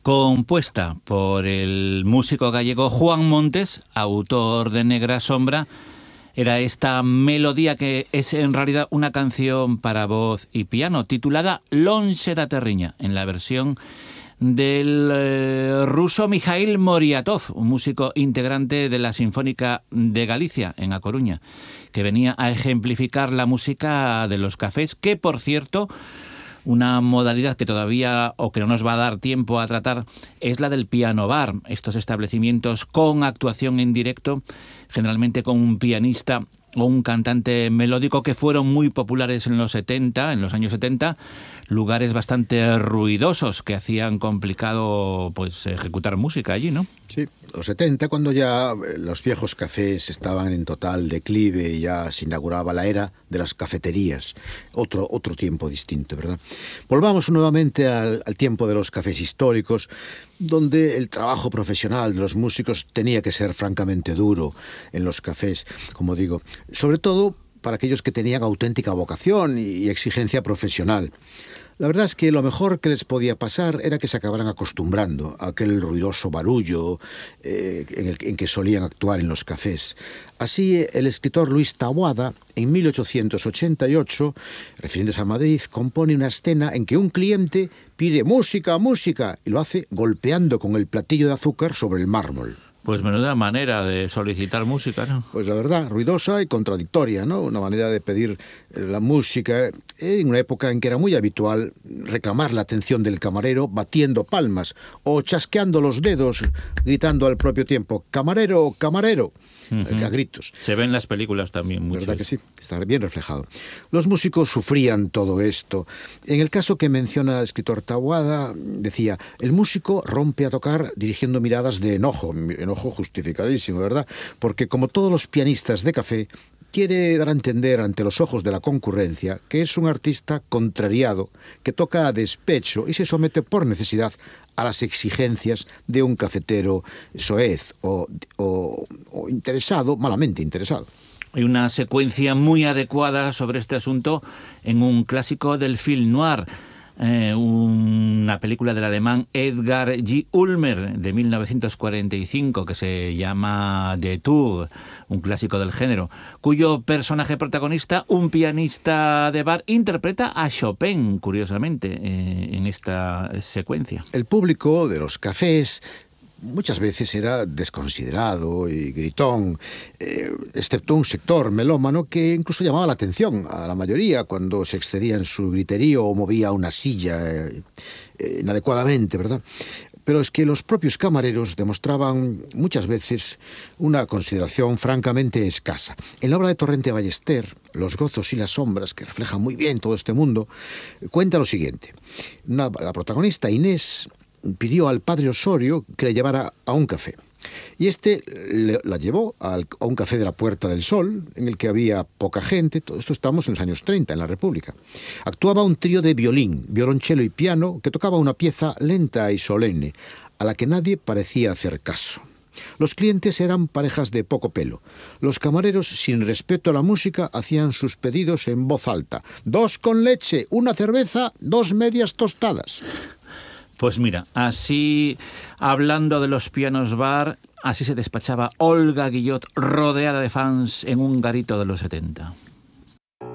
compuesta por el músico gallego Juan Montes, autor de Negra Sombra. Era esta melodía que es en realidad una canción para voz y piano, titulada Lonxe da Terriña, en la versión del ruso Mikhail Moriatov, un músico integrante de la Sinfónica de Galicia, en A Coruña, que venía a ejemplificar la música de los cafés, que, por cierto, una modalidad que todavía, o que no nos va a dar tiempo a tratar, es la del piano bar. Estos establecimientos con actuación en directo, generalmente con un pianista o un cantante melódico, que fueron muy populares en los años 70, lugares bastante ruidosos que hacían complicado pues ejecutar música allí, ¿no? Sí, los 70, cuando ya los viejos cafés estaban en total declive y ya se inauguraba la era de las cafeterías. Otro tiempo distinto, ¿verdad? Volvamos nuevamente al tiempo de los cafés históricos, donde el trabajo profesional de los músicos tenía que ser francamente duro en los cafés, como digo, sobre todo para aquellos que tenían auténtica vocación y exigencia profesional. La verdad es que lo mejor que les podía pasar era que se acabaran acostumbrando a aquel ruidoso barullo en que solían actuar en los cafés. Así, el escritor Luis Taboada, en 1888, refiriéndose a Madrid, compone una escena en que un cliente pide música, música, y lo hace golpeando con el platillo de azúcar sobre el mármol. Pues menuda manera de solicitar música, ¿no? Pues la verdad, ruidosa y contradictoria, ¿no? Una manera de pedir la música en una época en que era muy habitual reclamar la atención del camarero batiendo palmas o chasqueando los dedos, gritando al propio tiempo, ¡camarero, camarero! A gritos. Se ve en las películas también mucho. ¿Verdad que sí? Está bien reflejado. Los músicos sufrían todo esto. En el caso que menciona el escritor Taboada, decía, el músico rompe a tocar dirigiendo miradas de enojo justificadísimo, ¿verdad? Porque como todos los pianistas de café, quiere dar a entender ante los ojos de la concurrencia que es un artista contrariado, que toca a despecho y se somete por necesidad a las exigencias de un cafetero soez o interesado, malamente interesado. Hay una secuencia muy adecuada sobre este asunto en un clásico del film noir, una película del alemán Edgar G. Ulmer de 1945 que se llama The Tour, un clásico del género, cuyo personaje protagonista, un pianista de bar, interpreta a Chopin, curiosamente, en esta secuencia. El público de los cafés muchas veces era desconsiderado y gritón, excepto un sector melómano que incluso llamaba la atención a la mayoría cuando se excedía en su griterío o movía una silla inadecuadamente, ¿verdad? Pero es que los propios camareros demostraban muchas veces una consideración francamente escasa. En la obra de Torrente Ballester, Los gozos y las sombras, que refleja muy bien todo este mundo, cuenta lo siguiente. La protagonista, Inés, pidió al padre Osorio que le llevara a un café. Y este la llevó a un café de la Puerta del Sol, en el que había poca gente. Todo esto estamos en los años 30, en la República. Actuaba un trío de violín, violonchelo y piano, que tocaba una pieza lenta y solemne, a la que nadie parecía hacer caso. Los clientes eran parejas de poco pelo. Los camareros, sin respeto a la música, hacían sus pedidos en voz alta. 2 con leche, 1 cerveza, 2 medias tostadas. Pues mira, así, hablando de los pianos bar, así se despachaba Olga Guillot rodeada de fans en un garito de los 70.